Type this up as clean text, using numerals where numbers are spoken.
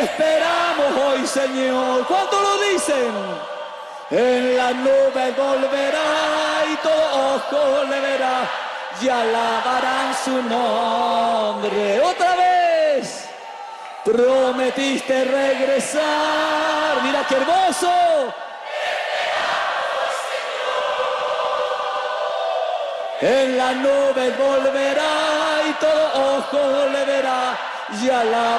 esperamos hoy, Señor. ¿Cuánto lo dicen? En la nube volverá y todo ojo le verá y alabarán su nombre. Otra vez. Prometiste regresar. Mira qué hermoso. En la nube volverá y todo ojo le verá y alabará.